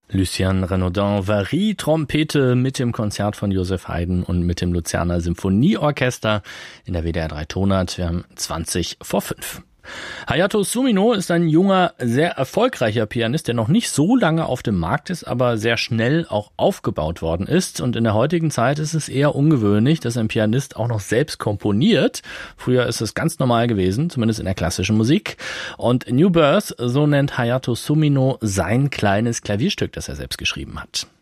Lucien Renaudin, Varie, Trompete mit dem Konzert von Joseph Haydn und mit dem Luzerner Symphonieorchester in der WDR 3 Tonart. Wir haben 5:20. Hayato Sumino ist ein junger, sehr erfolgreicher Pianist, der noch nicht so lange auf dem Markt ist, aber sehr schnell auch aufgebaut worden ist. Und in der heutigen Zeit ist es eher ungewöhnlich, dass ein Pianist auch noch selbst komponiert. Früher ist es ganz normal gewesen, zumindest in der klassischen Musik. Und New Birth, so nennt Hayato Sumino sein kleines Klavierstück, das er selbst geschrieben hat.